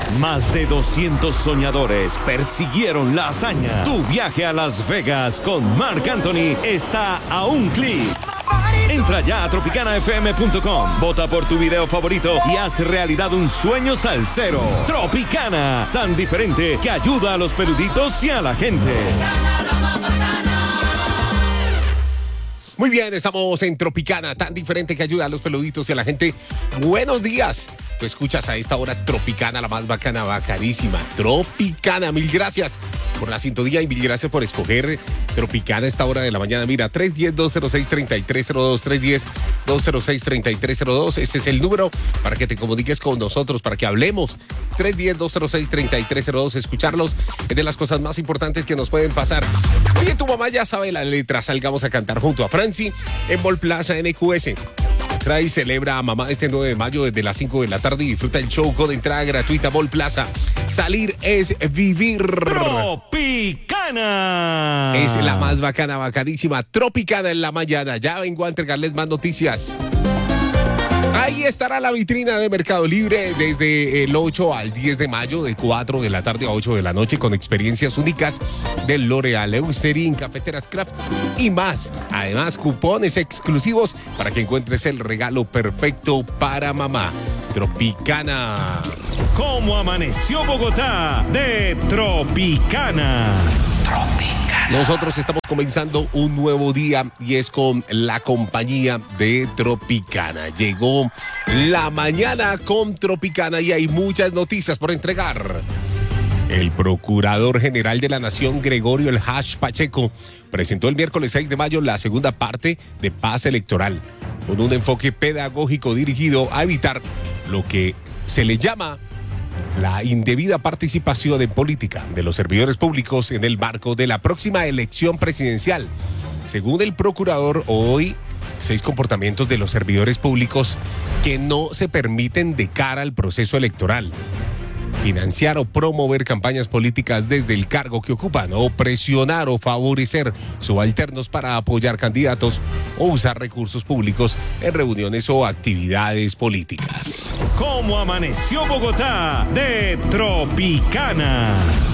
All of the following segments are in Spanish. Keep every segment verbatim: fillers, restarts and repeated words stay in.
Más de doscientos soñadores persiguieron la hazaña. Tu viaje a Las Vegas con Marc Anthony está a un clic. Entra ya a tropicana f m punto com, vota por tu video favorito y haz realidad un sueño salsero. Tropicana, tan diferente que ayuda a los peluditos y a la gente. Muy bien, estamos en Tropicana, tan diferente que ayuda a los peluditos y a la gente. Buenos días. Tú escuchas a esta hora Tropicana, la más bacana, bacanísima. Tropicana, mil gracias por la sintonía y mil gracias por escoger Tropicana a esta hora de la mañana. Mira, tres uno cero, dos cero seis, tres tres cero dos, tres uno cero, dos cero seis, tres tres cero dos. Ese es el número para que te comuniques con nosotros, para que hablemos. tres uno cero, dos cero seis, tres tres cero dos. Escucharlos es de las cosas más importantes que nos pueden pasar. Oye, tu mamá ya sabe la letra. Salgamos a cantar junto a Franci en Mall Plaza N Q S. Trae y celebra a mamá este nueve de mayo desde las cinco de la tarde y disfruta el show con entrada gratuita. Mall Plaza. Salir es vivir. Tropicana. Es la más bacana, bacanísima. Tropicana en la mañana. Ya vengo a entregarles más noticias. Ahí estará la vitrina de Mercado Libre desde el ocho al diez de mayo, de cuatro de la tarde a ocho de la noche, con experiencias únicas del L'Oréal, Eucerin, Cafeteras Crafts y más. Además, cupones exclusivos para que encuentres el regalo perfecto para mamá. Tropicana. ¿Cómo amaneció Bogotá? De Tropicana. Tropicana. Nosotros estamos comenzando un nuevo día y es con la compañía de Tropicana. Llegó la mañana con Tropicana y hay muchas noticias por entregar. El Procurador General de la Nación, Gregorio El Hash Pacheco, presentó el miércoles seis de mayo la segunda parte de Paz Electoral, con un enfoque pedagógico dirigido a evitar lo que se le llama la indebida participación en política de los servidores públicos en el marco de la próxima elección presidencial. Según el procurador, hoy seis comportamientos de los servidores públicos que no se permiten de cara al proceso electoral: financiar o promover campañas políticas desde el cargo que ocupan, o presionar o favorecer subalternos para apoyar candidatos, o usar recursos públicos en reuniones o actividades políticas. ¿Cómo amaneció Bogotá? De Tropicana.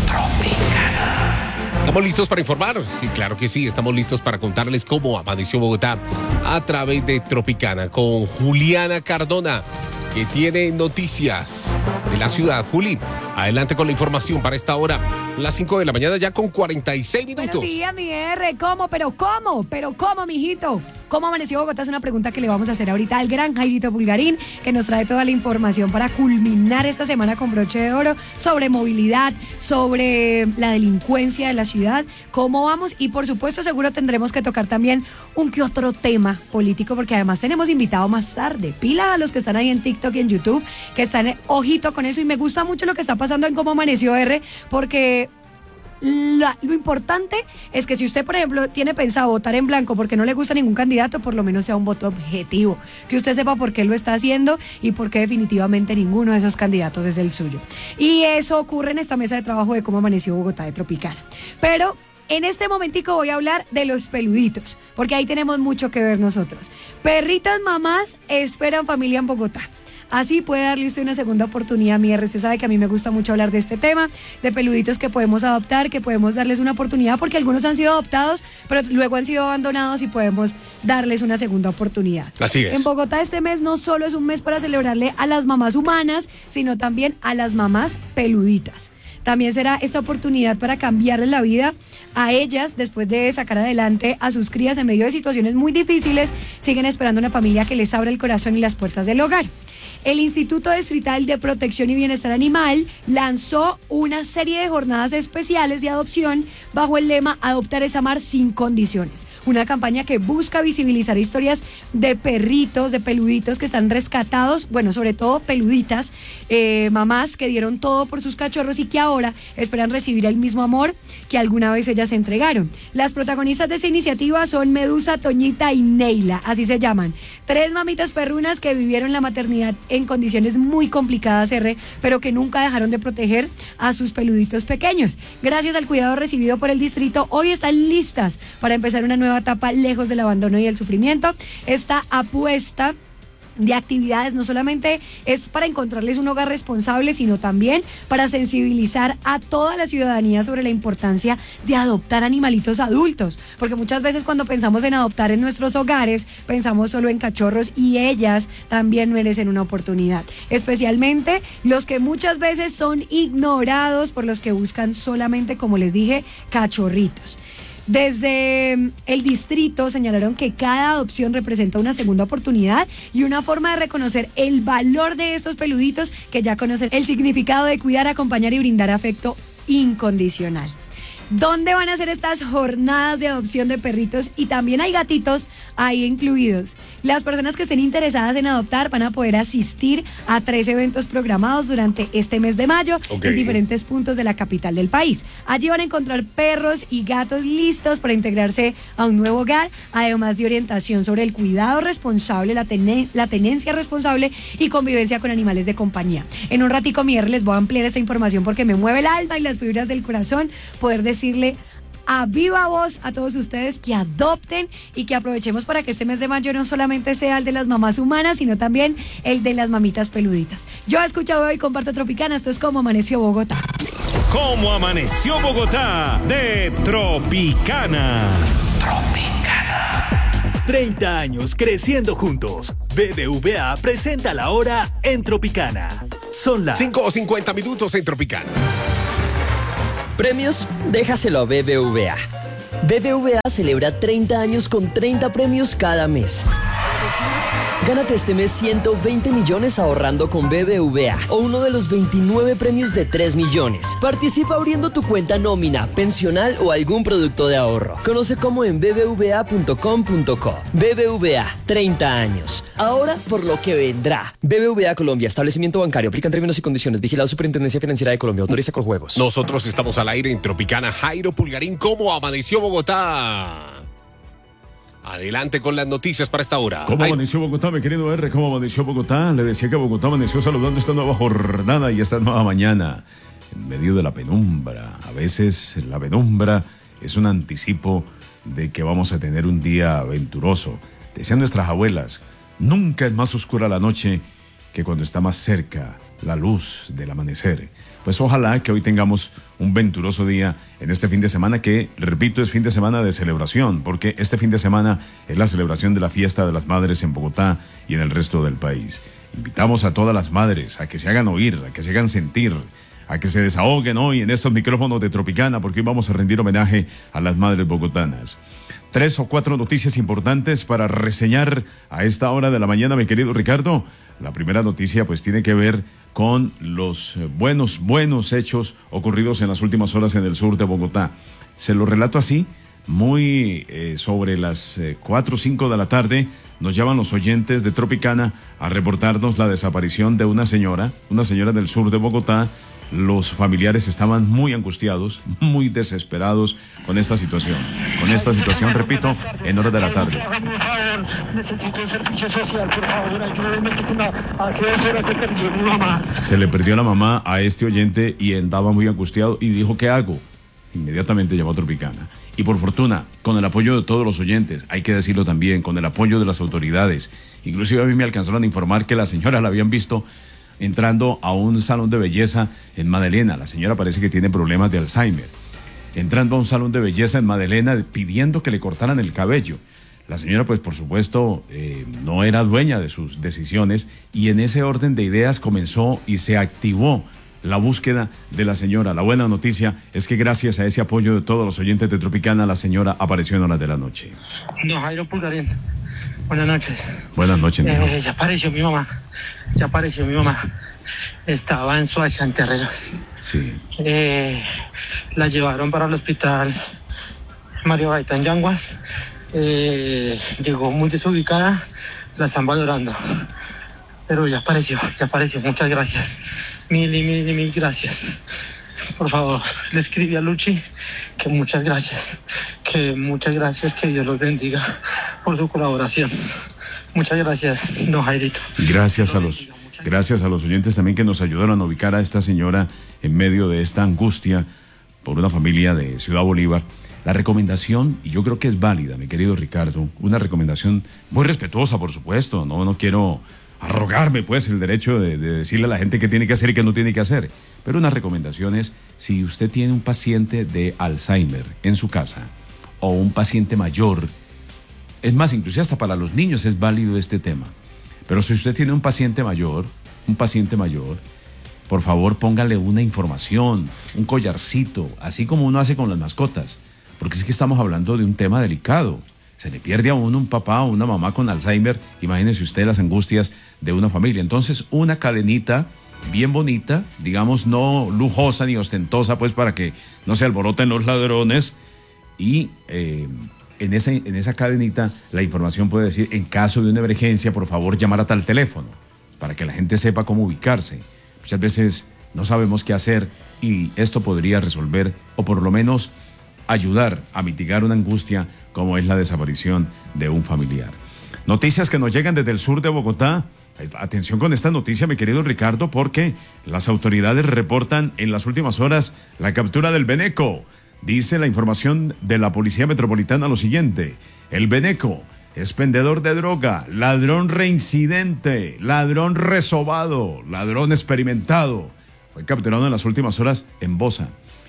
Tropicana. ¿Estamos listos para informar? Sí, claro que sí, estamos listos para contarles cómo amaneció Bogotá a través de Tropicana con Juliana Cardona, que tiene noticias de la ciudad. Juli, adelante con la información para esta hora, las cinco de la mañana, ya con cuarenta y seis minutos. Buenos días, mi R. ¿Cómo? ¿Pero cómo? ¿Pero cómo, mijito? ¿Cómo amaneció Bogotá? Es una pregunta que le vamos a hacer ahorita al gran Jairito Pulgarín, que nos trae toda la información para culminar esta semana con broche de oro sobre movilidad, sobre la delincuencia de la ciudad, cómo vamos, y por supuesto seguro tendremos que tocar también un que otro tema político, porque además tenemos invitado más tarde. Pila a los que están ahí en TikTok y en YouTube, que están ojito con eso, y me gusta mucho lo que está pasando en Cómo Amaneció R, porque La, lo importante es que si usted, por ejemplo, tiene pensado votar en blanco porque no le gusta ningún candidato, por lo menos sea un voto objetivo, que usted sepa por qué lo está haciendo y por qué definitivamente ninguno de esos candidatos es el suyo. Y eso ocurre en esta mesa de trabajo de Cómo Amaneció Bogotá de Tropicana. Pero en este momentico voy a hablar de los peluditos, porque ahí tenemos mucho que ver nosotros. Perritas mamás esperan familia en Bogotá. Así puede darle usted una segunda oportunidad, mi R. Usted sabe que a mí me gusta mucho hablar de este tema, de peluditos que podemos adoptar, que podemos darles una oportunidad, porque algunos han sido adoptados, pero luego han sido abandonados y podemos darles una segunda oportunidad. Así es. En Bogotá este mes no solo es un mes para celebrarle a las mamás humanas, sino también a las mamás peluditas. También será esta oportunidad para cambiarles la vida a ellas después de sacar adelante a sus crías en medio de situaciones muy difíciles. Siguen esperando una familia que les abra el corazón y las puertas del hogar. El Instituto Distrital de Protección y Bienestar Animal lanzó una serie de jornadas especiales de adopción bajo el lema Adoptar es amar sin condiciones. Una campaña que busca visibilizar historias de perritos, de peluditos que están rescatados, bueno, sobre todo peluditas, eh, mamás que dieron todo por sus cachorros y que ahora esperan recibir el mismo amor que alguna vez ellas entregaron. Las protagonistas de esta iniciativa son Medusa, Toñita y Neila, así se llaman. Tres mamitas perrunas que vivieron la maternidad en condiciones muy complicadas, R, pero que nunca dejaron de proteger a sus peluditos pequeños. Gracias al cuidado recibido por el distrito, hoy están listas para empezar una nueva etapa lejos del abandono y el sufrimiento. Esta apuesta de actividades. No solamente es para encontrarles un hogar responsable, sino también para sensibilizar a toda la ciudadanía sobre la importancia de adoptar animalitos adultos, porque muchas veces cuando pensamos en adoptar en nuestros hogares, pensamos solo en cachorros, y ellas también merecen una oportunidad, especialmente los que muchas veces son ignorados por los que buscan solamente, como les dije, cachorritos. Desde el distrito señalaron que cada adopción representa una segunda oportunidad y una forma de reconocer el valor de estos peluditos que ya conocen el significado de cuidar, acompañar y brindar afecto incondicional. ¿Dónde van a ser estas jornadas de adopción de perritos? Y también hay gatitos ahí incluidos. Las personas que estén interesadas en adoptar van a poder asistir a tres eventos programados durante este mes de mayo, okay, en diferentes puntos de la capital del país. Allí van a encontrar perros y gatos listos para integrarse a un nuevo hogar, además de orientación sobre el cuidado responsable, la, ten- la tenencia responsable y convivencia con animales de compañía. En un ratico, Mier, les voy a ampliar esta información porque me mueve el alma y las fibras del corazón poder decir decirle a viva voz a todos ustedes que adopten y que aprovechemos para que este mes de mayo no solamente sea el de las mamás humanas, sino también el de las mamitas peluditas. Yo escucho hoy, comparto Tropicana. Esto es Cómo Amaneció Bogotá. Cómo Amaneció Bogotá de Tropicana. Tropicana. treinta años creciendo juntos. B B V A presenta la hora en Tropicana. Son las cinco o cincuenta minutos en Tropicana. Premios, déjaselo a B B V A. B B V A celebra treinta años con treinta premios cada mes. Gánate este mes ciento veinte millones ahorrando con B B V A o uno de los veintinueve premios de tres millones. Participa abriendo tu cuenta nómina, pensional o algún producto de ahorro. Conoce cómo en b b v a punto com punto co. B B V A, treinta años. Ahora por lo que vendrá. B B V A Colombia, establecimiento bancario. Aplican términos y condiciones. Vigilado Superintendencia Financiera de Colombia. Autoriza con juegos. Nosotros estamos al aire en Tropicana. Jairo Pulgarín, ¿cómo amaneció Bogotá? Adelante con las noticias para esta hora. ¿Cómo Ay. amaneció Bogotá, mi querido R? ¿Cómo amaneció Bogotá? Le decía que Bogotá amaneció saludando esta nueva jornada y esta nueva mañana en medio de la penumbra. A veces la penumbra es un anticipo de que vamos a tener un día aventuroso. Decían nuestras abuelas, nunca es más oscura la noche que cuando está más cerca la luz del amanecer. Pues ojalá que hoy tengamos un venturoso día en este fin de semana que, repito, es fin de semana de celebración, porque este fin de semana es la celebración de la fiesta de las madres en Bogotá y en el resto del país. Invitamos a todas las madres a que se hagan oír, a que se hagan sentir, a que se desahoguen hoy en estos micrófonos de Tropicana, porque hoy vamos a rendir homenaje a las madres bogotanas. Tres o cuatro noticias importantes para reseñar a esta hora de la mañana, mi querido Ricardo. La primera noticia pues tiene que ver con los buenos, buenos hechos ocurridos en las últimas horas en el sur de Bogotá. Se lo relato así, muy eh, sobre las eh, cuatro o cinco de la tarde, nos llaman los oyentes de Tropicana a reportarnos la desaparición de una señora, una señora del sur de Bogotá. Los familiares estaban muy angustiados, muy desesperados con esta situación. Con esta situación, repito, en horas de la tarde. Necesito un servicio social, por favor, ayúdenme, que se me hace dos horas se perdió mi mamá. Se le perdió la mamá a este oyente y andaba muy angustiado y dijo, ¿qué hago? Inmediatamente llamó a Tropicana. Y por fortuna, con el apoyo de todos los oyentes, hay que decirlo también, con el apoyo de las autoridades. Inclusive a mí me alcanzaron a informar que la señora la habían visto entrando a un salón de belleza en Madelena. La señora parece que tiene problemas de Alzheimer. Entrando a un salón de belleza en Madelena pidiendo que le cortaran el cabello. La señora, pues por supuesto, eh, no era dueña de sus decisiones y en ese orden de ideas comenzó y se activó la búsqueda de la señora. La buena noticia es que gracias a ese apoyo de todos los oyentes de Tropicana, la señora apareció en horas de la noche. No, Jairo Pulgarín. Buenas noches. Buenas noches, mi eh, Ya apareció mi mamá. Ya apareció mi mamá. Estaba en Suacha, en Terreros. Sí. Eh, la llevaron para el hospital Mario Gaitán Yanguas. Eh, llegó muy desubicada. La están valorando. Pero ya apareció, ya apareció. Muchas gracias. Mil y mil y mil gracias. Por favor, le escribí a Luchi que muchas gracias. Que muchas gracias, que Dios los bendiga por su colaboración. Muchas gracias, don Jairito. Gracias a los, gracias a los oyentes también que nos ayudaron a ubicar a esta señora en medio de esta angustia por una familia de Ciudad Bolívar. La recomendación, y yo creo que es válida, mi querido Ricardo, una recomendación muy respetuosa, por supuesto, no, no quiero arrogarme pues el derecho de, de decirle a la gente qué tiene que hacer y qué no tiene que hacer. Pero una recomendación es, si usted tiene un paciente de Alzheimer en su casa o un paciente mayor, es más, incluso hasta para los niños es válido este tema. Pero si usted tiene un paciente mayor, un paciente mayor, por favor póngale una información, un collarcito, así como uno hace con las mascotas, porque es que estamos hablando de un tema delicado. Se le pierde a uno un papá o una mamá con Alzheimer, imagínese usted las angustias de una familia. Entonces, una cadenita bien bonita, digamos no lujosa ni ostentosa, pues para que no se alboroten los ladrones, y eh, en, esa, en esa cadenita la información puede decir, en caso de una emergencia, por favor llamar a tal teléfono, para que la gente sepa cómo ubicarse. Muchas veces no sabemos qué hacer y esto podría resolver o por lo menos ayudar a mitigar una angustia como es la desaparición de un familiar. Noticias que nos llegan desde el sur de Bogotá. Atención con esta noticia, mi querido Ricardo, porque las autoridades reportan en las últimas horas la captura del Beneco. Dice la información de la Policía Metropolitana lo siguiente: el Beneco es vendedor de droga, ladrón reincidente, ladrón resobado, ladrón experimentado. Fue capturado en las últimas horas en Bosa.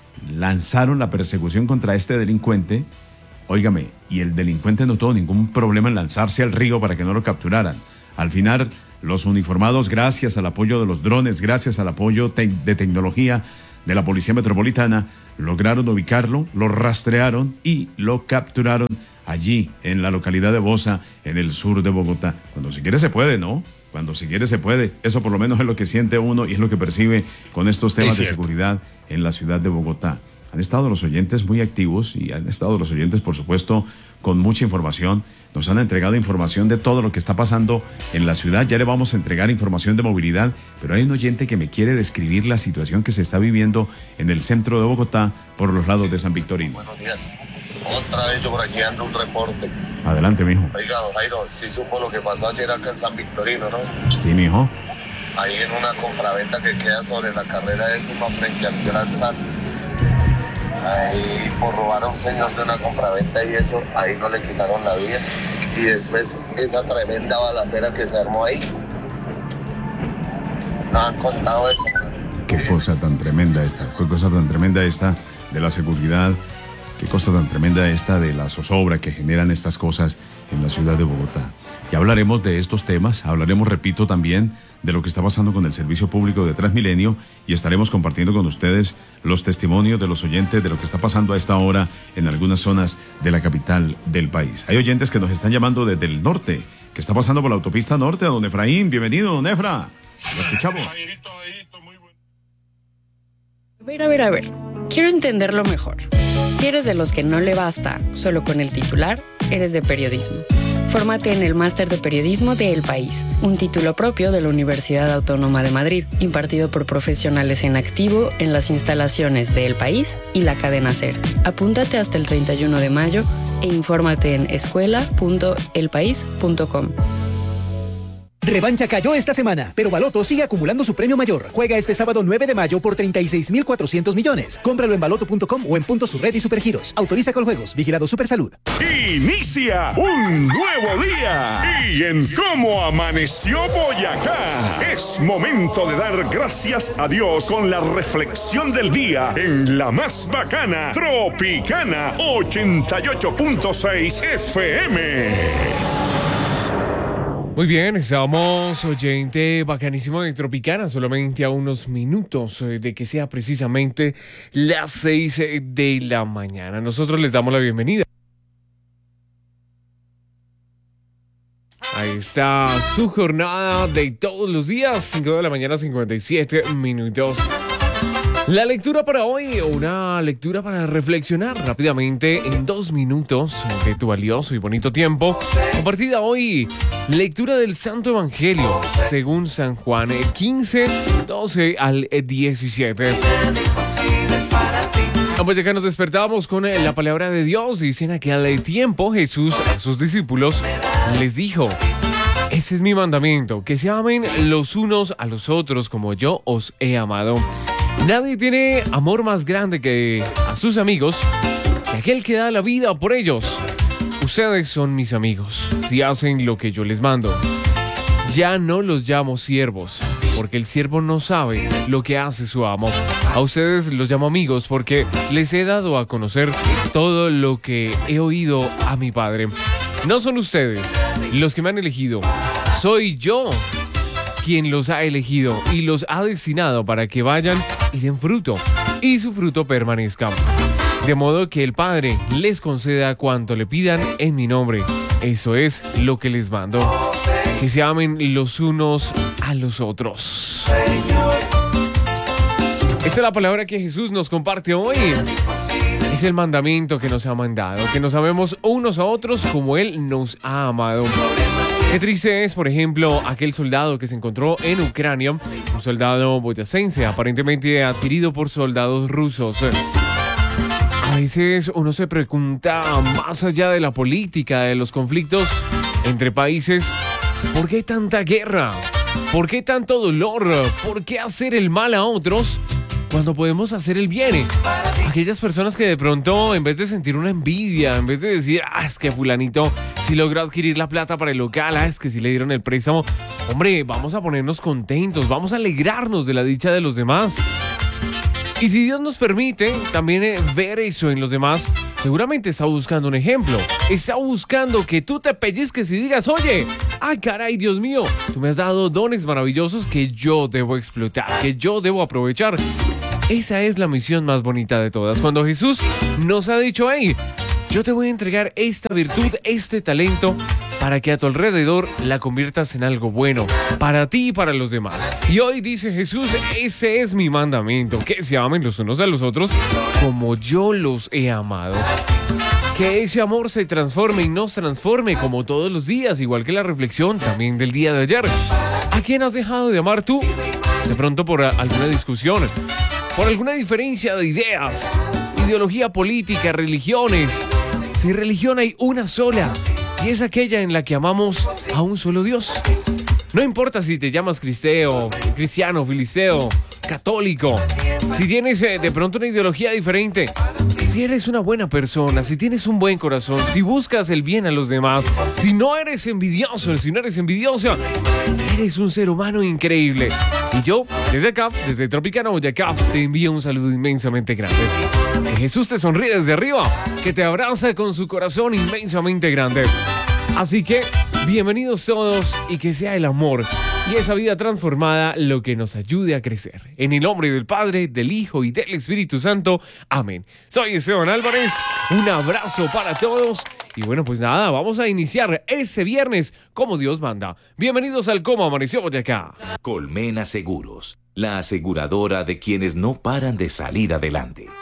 Lanzaron la persecución contra este delincuente. Óigame, y el delincuente no tuvo ningún problema en lanzarse al río para que no lo capturaran. Al final, los uniformados, gracias al apoyo de los drones, gracias al apoyo te- de tecnología de la Policía Metropolitana, lograron ubicarlo, lo rastrearon y lo capturaron allí, en la localidad de Bosa, en el sur de Bogotá. Cuando se quiere se puede, ¿no? Cuando se quiere se puede. Eso por lo menos es lo que siente uno y es lo que percibe con estos temas de seguridad en la ciudad de Bogotá. Han estado los oyentes muy activos y han estado los oyentes, por supuesto, con mucha información. Nos han entregado información de todo lo que está pasando en la ciudad. Ya le vamos a entregar información de movilidad, pero hay un oyente que me quiere describir la situación que se está viviendo en el centro de Bogotá por los lados de San Victorino. Buenos días. Otra vez yo por aquí ando un reporte. Adelante, mijo. Oiga, don Jairo, sí supo lo que pasó ayer acá en San Victorino, ¿no? Sí, mijo. Ahí en una compraventa que queda sobre la carrera de Suma frente al Gran San. Ahí por robar a un señor de una compraventa y eso, ahí no le quitaron la vida. Y después esa tremenda balacera que se armó ahí. No han contado eso, man. Qué cosa tan tremenda esta, qué cosa tan tremenda esta de la seguridad, qué cosa tan tremenda esta de la zozobra que generan estas cosas en la ciudad de Bogotá. Ya hablaremos de estos temas, hablaremos, repito, también de lo que está pasando con el servicio público de Transmilenio y estaremos compartiendo con ustedes los testimonios de los oyentes de lo que está pasando a esta hora en algunas zonas de la capital del país. Hay oyentes que nos están llamando desde el norte, que está pasando por la autopista norte, a don Efraín. Bienvenido, don Efra. Lo escuchamos. A ver, a ver, a ver. Quiero entenderlo mejor. Si eres de los que no le basta solo con el titular, eres de periodismo. Fórmate en el Máster de Periodismo de El País, un título propio de la Universidad Autónoma de Madrid, impartido por profesionales en activo en las instalaciones de El País y la cadena SER. Apúntate hasta el treinta y uno de mayo e infórmate en escuela punto el país punto com. Revancha cayó esta semana, pero Baloto sigue acumulando su premio mayor. Juega este sábado nueve de mayo por treinta y seis mil cuatrocientos millones. Cómpralo en baloto punto com o en puntos Subred y Supergiros. Autoriza con juegos. Vigilado Supersalud. Inicia un nuevo día. Y en Cómo Amaneció Boyacá, es momento de dar gracias a Dios con la reflexión del día en la más bacana, Tropicana ochenta y ocho punto seis F M. Muy bien, estamos, oyente bacanísimo de Tropicana, solamente a unos minutos de que sea precisamente las seis de la mañana. Nosotros les damos la bienvenida. Ahí está su jornada de todos los días, cinco de la mañana, cincuenta y siete minutos. La lectura para hoy, una lectura para reflexionar rápidamente en dos minutos de tu valioso y bonito tiempo. Compartida hoy, lectura del Santo Evangelio según San Juan, quince, doce al diecisiete. Pues acá nos despertábamos con la palabra de Dios. Dicen aquel tiempo Jesús a sus discípulos les dijo: este es mi mandamiento, que se amen los unos a los otros como yo os he amado. Nadie tiene amor más grande que a sus amigos, que aquel que da la vida por ellos. Ustedes son mis amigos, si hacen lo que yo les mando. Ya no los llamo siervos, porque el siervo no sabe lo que hace su amo. A ustedes los llamo amigos porque les he dado a conocer todo lo que he oído a mi Padre. No son ustedes los que me han elegido, soy yo quien los ha elegido y los ha destinado para que vayan y den fruto, y su fruto permanezca. De modo que el Padre les conceda cuanto le pidan en mi nombre. Eso es lo que les mando, que se amen los unos a los otros. Esta es la palabra que Jesús nos comparte hoy. Es el mandamiento que nos ha mandado, que nos amemos unos a otros como Él nos ha amado. Qué triste es, por ejemplo, aquel soldado que se encontró en Ucrania, un soldado boyacense, aparentemente adquirido por soldados rusos. A veces uno se pregunta, más allá de la política, de los conflictos entre países, ¿por qué tanta guerra? ¿Por qué tanto dolor? ¿Por qué hacer el mal a otros cuando podemos hacer el bien? Aquellas personas que de pronto, en vez de sentir una envidia, en vez de decir, ah, es que fulanito sí logró adquirir la plata para el local, ah, es que sí le dieron el préstamo, hombre, vamos a ponernos contentos, vamos a alegrarnos de la dicha de los demás. Y si Dios nos permite también eh, ver eso en los demás, seguramente está buscando un ejemplo. Está buscando que tú te pellizques y digas, oye, ay caray, Dios mío, tú me has dado dones maravillosos que yo debo explotar, que yo debo aprovechar. Esa es la misión más bonita de todas. Cuando Jesús nos ha dicho, hey, yo te voy a entregar esta virtud, este talento, para que a tu alrededor la conviertas en algo bueno, para ti y para los demás. Y hoy dice Jesús, ese es mi mandamiento, que se amen los unos a los otros como yo los he amado. Que ese amor se transforme y nos transforme como todos los días, igual que la reflexión también del día de ayer. ¿A quién has dejado de amar tú? De pronto por alguna discusión, por alguna diferencia de ideas, ideología política, religiones. Si religión hay una sola, y es aquella en la que amamos a un solo Dios. No importa si te llamas cristeo, cristiano, filisteo, católico, si tienes eh, de pronto una ideología diferente, si eres una buena persona, si tienes un buen corazón, si buscas el bien a los demás, si no eres envidioso, si no eres envidiosa, eres un ser humano increíble. Y yo, desde acá, desde Tropicana, Boyacá, te envío un saludo inmensamente grande. Que Jesús te sonríe desde arriba, que te abraza con su corazón inmensamente grande. Así que, bienvenidos todos y que sea el amor y esa vida transformada lo que nos ayude a crecer. En el nombre del Padre, del Hijo y del Espíritu Santo. Amén. Soy Esteban Álvarez. Un abrazo para todos. Y bueno, pues nada, vamos a iniciar este viernes como Dios manda. Bienvenidos al Cómo Amaneció Boyacá. Colmena Seguros, la aseguradora de quienes no paran de salir adelante.